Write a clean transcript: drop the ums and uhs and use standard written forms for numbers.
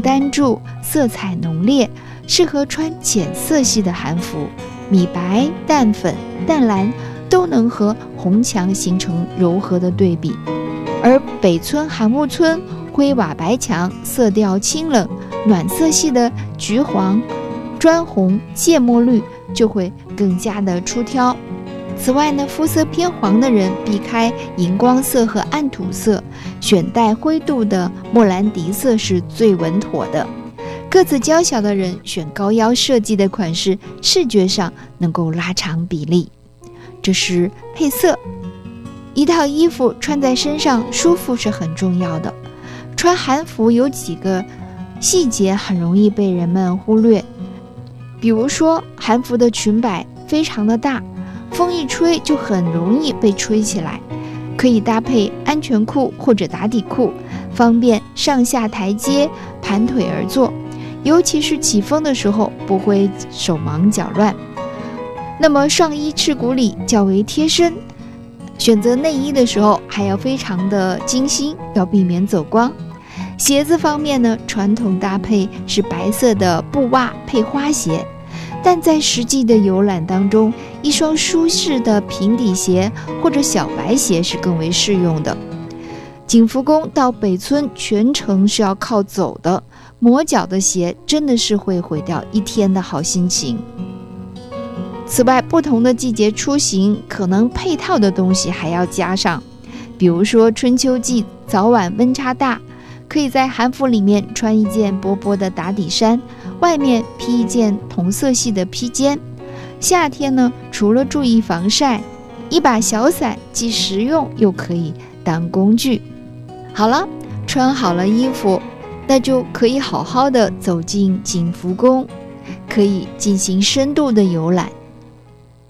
单注，色彩浓烈，适合穿浅色系的韩服，米白、淡粉、淡蓝都能和红墙形成柔和的对比。而北村韩屋村灰瓦白墙，色调清冷，暖色系的橘黄、砖红、芥末绿就会更加的出挑。此外呢，肤色偏黄的人避开荧光色和暗土色，选带灰度的莫兰迪色是最稳妥的。个子娇小的人选高腰设计的款式，视觉上能够拉长比例。这是配色。一套衣服穿在身上舒服是很重要的。穿韩服有几个细节很容易被人们忽略，比如说韩服的裙摆非常的大，风一吹就很容易被吹起来，可以搭配安全裤或者打底裤，方便上下台阶盘腿而坐，尤其是起风的时候不会手忙脚乱。那么上衣翅骨里较为贴身，选择内衣的时候还要非常的精心，要避免走光。鞋子方面呢，传统搭配是白色的布袜配花鞋，但在实际的游览当中，一双舒适的平底鞋或者小白鞋是更为适用的。景福宫到北村全程是要靠走的，磨脚的鞋真的是会毁掉一天的好心情。此外，不同的季节出行，可能配套的东西还要加上，比如说春秋季早晚温差大，可以在韩服里面穿一件薄薄的打底衫，外面披一件同色系的披肩。夏天呢，除了注意防晒，一把小伞既实用又可以当工具。好了，穿好了衣服，那就可以好好的走进景福宫，可以进行深度的游览。